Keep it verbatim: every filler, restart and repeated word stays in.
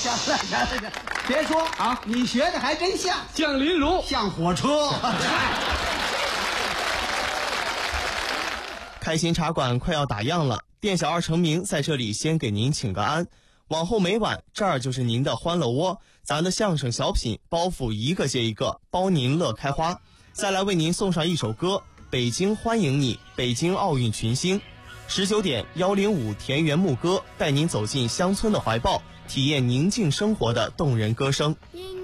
行了行了行了，别说啊，你学的还真像， 像林如， 像火车。 开心茶馆快要打烊了，店小二成名在这里先给您请个安。往后每晚这儿就是您的欢乐窝，咱的相声小品包袱一个接一个，包您乐开花。再来为您送上一首歌，北京欢迎你，北京奥运群星。十九点一零五田园牧歌带您走进乡村的怀抱，体验宁静生活的动人歌声。 音